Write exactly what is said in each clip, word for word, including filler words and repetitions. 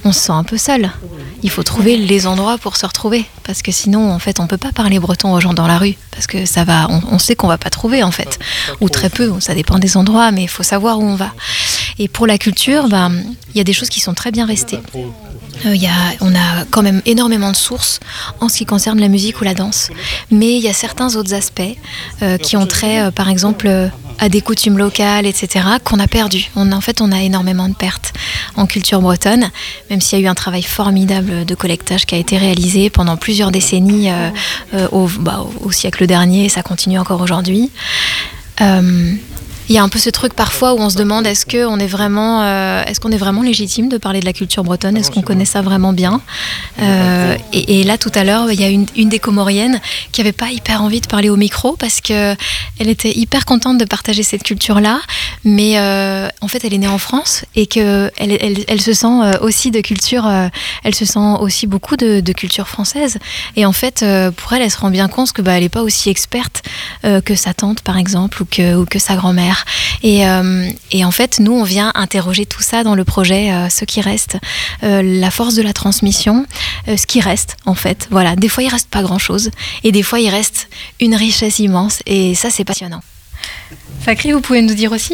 on se sent un peu seul. Il faut trouver les endroits pour se retrouver, parce que sinon, en fait, on peut pas parler breton aux gens dans la rue, parce que ça va, on, on sait qu'on va pas trouver, en fait, ou très peu. Ça dépend des endroits, mais il faut savoir où on va. Et pour la culture, bah, y a des choses qui sont très bien restées. Euh, y a, on a quand même énormément de sources en ce qui concerne la musique ou la danse, mais il y a certains autres aspects euh, qui ont trait, euh, par exemple, euh, à des coutumes locales, et cetera, qu'on a perdu. On, en fait, on a énormément de pertes en culture bretonne, même s'il y a eu un travail formidable de collectage qui a été réalisé pendant plusieurs décennies euh, euh, au, bah, au siècle dernier, et ça continue encore aujourd'hui. Euh, Il y a un peu ce truc parfois où on se demande est-ce qu'on est vraiment, euh, est-ce qu'on est vraiment légitime de parler de la culture bretonne, est-ce qu'on connaît ça vraiment bien euh, et, et là tout à l'heure il y a une, une des Comoriennes qui avait pas hyper envie de parler au micro parce que elle était hyper contente de partager cette culture-là, mais euh, en fait elle est née en France et que elle, elle, elle se sent aussi de culture, euh, elle se sent aussi beaucoup de, de culture française et en fait euh, pour elle elle se rend bien compte que bah elle est pas aussi experte euh, que sa tante par exemple ou que ou que sa grand-mère. Et, euh, et en fait, nous, on vient interroger tout ça dans le projet, euh, ce qui reste, euh, la force de la transmission, euh, ce qui reste, en fait. Voilà, des fois, il reste pas grand-chose, et des fois, il reste une richesse immense, et ça, c'est passionnant. Fakri, vous pouvez nous dire aussi ?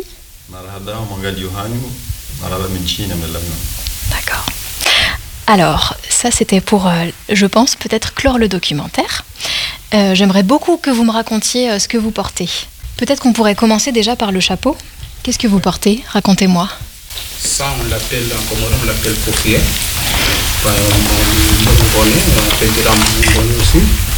D'accord. Alors, ça, c'était pour, euh, je pense, peut-être clore le documentaire. Euh, j'aimerais beaucoup que vous me racontiez euh, ce que vous portez. Peut-être qu'on pourrait commencer déjà par le chapeau. Qu'est-ce que vous portez ? Racontez-moi. Ça, on l'appelle, en Comore, on l'appelle coquillet. On l'appelle aussi.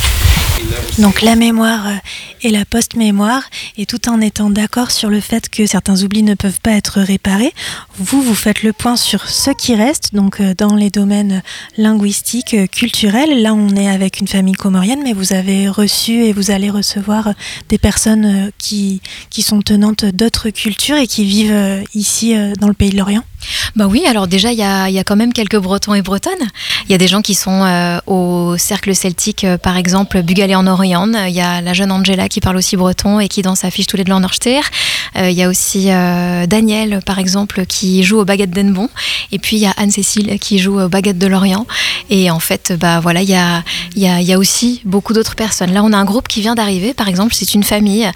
Donc la mémoire et la post-mémoire, et tout en étant d'accord sur le fait que certains oublis ne peuvent pas être réparés, vous, vous faites le point sur ce qui reste, donc dans les domaines linguistiques, culturels. Là, on est avec une famille comorienne, mais vous avez reçu et vous allez recevoir des personnes qui, qui sont tenantes d'autres cultures et qui vivent ici dans le pays de l'Orient. Bah oui, alors déjà, il y a, y a quand même quelques Bretons et Bretonnes. Il y a des gens qui sont euh, au cercle celtique, euh, par exemple, Bugalé en Orient. Il y a la jeune Angela qui parle aussi breton et qui danse à Fiche tous les deux en Orster. Euh, il y a aussi euh, Daniel, par exemple, qui joue au Baguette d'Enbon. Et puis, il y a Anne-Cécile qui joue au Baguette de l'Orient. Et en fait, bah voilà, il y a, y a, y a aussi beaucoup d'autres personnes. Là, on a un groupe qui vient d'arriver, par exemple, c'est une famille.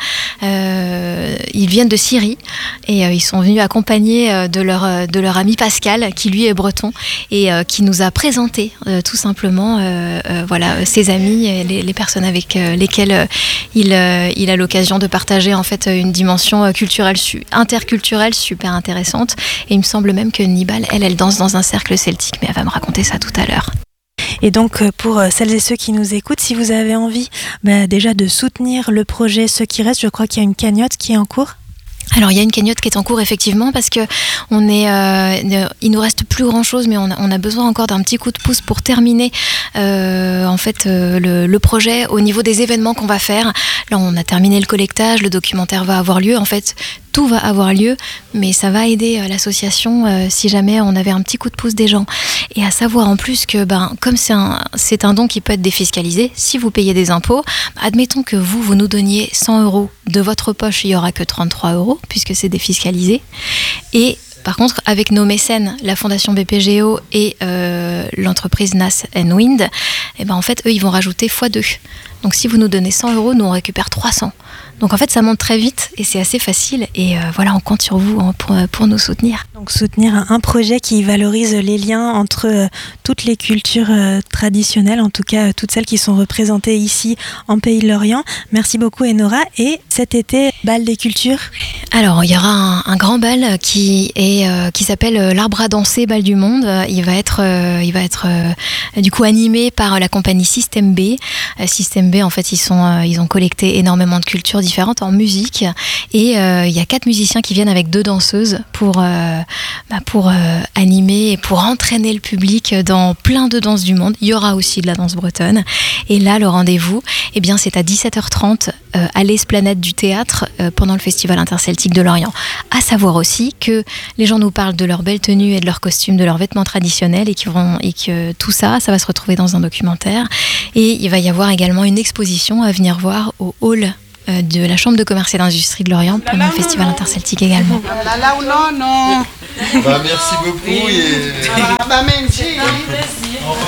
Euh, ils viennent de Syrie et euh, ils sont venus accompagnés euh, de leur... de leur ami Pascal, qui lui est breton et euh, qui nous a présenté euh, tout simplement euh, euh, voilà, ses amis, et les, les personnes avec euh, lesquelles euh, il, euh, il a l'occasion de partager en fait une dimension euh, culturelle, su- interculturelle super intéressante. Et il me semble même que Nibal, elle, elle danse dans un cercle celtique, mais elle va me raconter ça tout à l'heure. Et donc pour celles et ceux qui nous écoutent, si vous avez envie bah, déjà de soutenir le projet Ce qui reste, je crois qu'il y a une cagnotte qui est en cours. Alors il y a une cagnotte qui est en cours effectivement parce que on est, euh, il nous reste plus grand chose, mais on a, on a besoin encore d'un petit coup de pouce pour terminer euh, en fait euh, le, le projet au niveau des événements qu'on va faire. Là on a terminé le collectage, le documentaire va avoir lieu. En fait tout va avoir lieu, mais ça va aider euh, l'association euh, si jamais on avait un petit coup de pouce des gens. Et à savoir en plus que ben comme c'est un c'est un don qui peut être défiscalisé, si vous payez des impôts, admettons que vous vous nous donniez cent euros de votre poche, il y aura que trente-trois euros puisque c'est défiscalisé. Et par contre, avec nos mécènes, la Fondation B P G O et euh, l'entreprise Nas and Wind, eh ben en fait, eux, ils vont rajouter fois deux. Donc si vous nous donnez cent euros, nous on récupère trois cents. Donc en fait, ça monte très vite et c'est assez facile. Et euh, voilà, on compte sur vous hein, pour, pour nous soutenir. Donc soutenir un projet qui valorise les liens entre euh, toutes les cultures euh, traditionnelles, en tout cas euh, toutes celles qui sont représentées ici en Pays de l'Orient. Merci beaucoup Enora. Et cet été, bal des cultures. Alors il y aura un, un grand bal qui est euh, qui s'appelle l'Arbre à danser, bal du monde. Il va être euh, il va être euh, du coup animé par la compagnie Système B. Euh, Système B, en fait, ils sont euh, ils ont collecté énormément de cultures différentes en musique et euh, il y a quatre musiciens qui viennent avec deux danseuses pour euh, bah, pour euh, animer et pour entraîner le public dans plein de danses du monde. Il y aura aussi de la danse bretonne et là le rendez-vous, eh bien c'est à dix-sept heures trente euh, à l'Esplanade du Théâtre euh, pendant le Festival interceltique de l'Orient. À savoir aussi que les gens nous parlent de leurs belles tenues et de leurs costumes, de leurs vêtements traditionnels et, qui vont, et que tout ça, ça va se retrouver dans un documentaire. Et il va y avoir également une exposition à venir voir au hall de la Chambre de commerce et d'industrie de l'Orient pendant le Festival interceltique également. Bah, merci beaucoup. Et...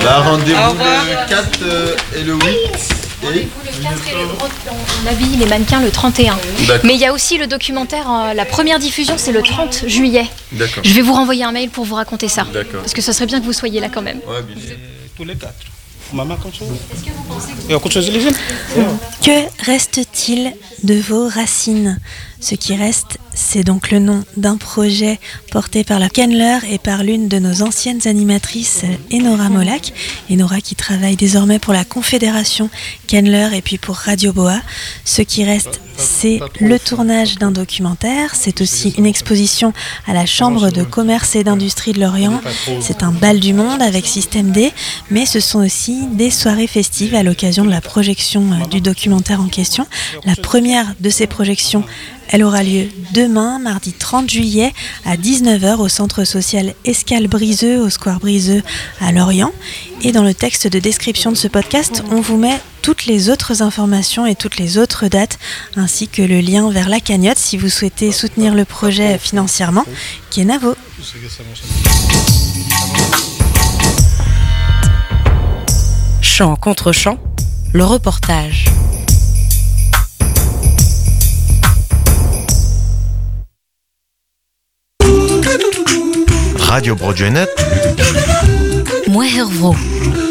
Bah, rendez-vous le quatre euh, et le huit. Et... Le quatre et le... On habille les mannequins le trente et un. D'accord. Mais il y a aussi le documentaire, euh, la première diffusion, c'est le trente juillet. D'accord. Je vais vous renvoyer un mail pour vous raconter ça. D'accord. Parce que ce serait bien que vous soyez là quand même. Ouais, bien sûr. Tous les quatre. Maman, comme ça. Est-ce que vous pensez que... Et on continue les jeunes. Que reste-t-il de vos racines ? Ce qui reste, c'est donc le nom d'un projet porté par la Kenler et par l'une de nos anciennes animatrices, Enora Molac. Enora qui travaille désormais pour la Confédération Kenler et puis pour Radio Boa. Ce qui reste, c'est le tournage d'un documentaire. C'est aussi une exposition à la Chambre de commerce et d'industrie de Lorient. C'est un bal du monde avec Système D, mais ce sont aussi des soirées festives à l'occasion de la projection du documentaire en question. La première de ces projections, elle aura lieu demain, mardi trente juillet, à dix-neuf heures au centre social Escale Briseux, au square Briseux à Lorient. Et dans le texte de description de ce podcast, on vous met toutes les autres informations et toutes les autres dates, ainsi que le lien vers la cagnotte si vous souhaitez soutenir le projet financièrement, qui est Navo. Chant contre chant, le reportage. Radio Broadway Net. Moi Hervro.